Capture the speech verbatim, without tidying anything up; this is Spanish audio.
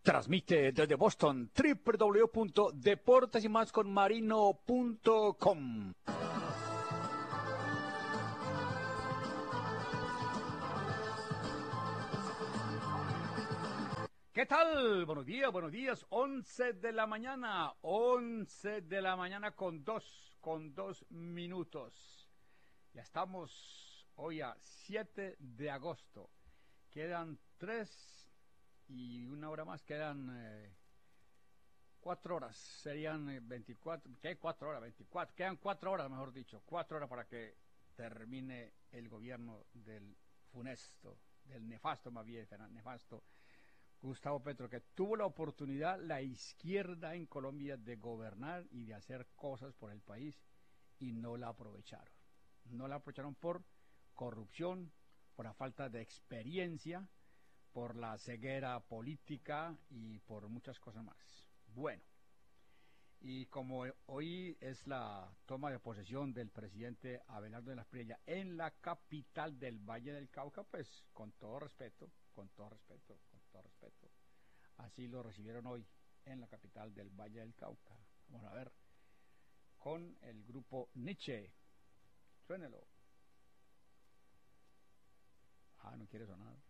Transmite desde Boston w w w punto deportes y más con marino punto com. ¿Qué tal? Buenos días, buenos días. once de la mañana, once de la mañana con dos, con dos minutos. Ya estamos hoy a siete de agosto. Quedan tres y una hora más, quedan eh, cuatro horas. Serían eh, veinticuatro, ¿qué? Cuatro horas, veinticuatro. Quedan cuatro horas, mejor dicho, cuatro horas para que termine el gobierno del funesto, del nefasto más bien, nefasto Gustavo Petro, que tuvo la oportunidad la izquierda en Colombia de gobernar y de hacer cosas por el país y no la aprovecharon. No la aprovecharon por corrupción, por la falta de experiencia, por la ceguera política y por muchas cosas más. Bueno, y como hoy es la toma de posesión del presidente Abelardo de la Espriella en la capital del Valle del Cauca, pues con todo respeto, con todo respeto, con todo respeto, así lo recibieron hoy en la capital del Valle del Cauca. Vamos a ver con el grupo Nietzsche. Suénelo. Ah, no quiere sonar.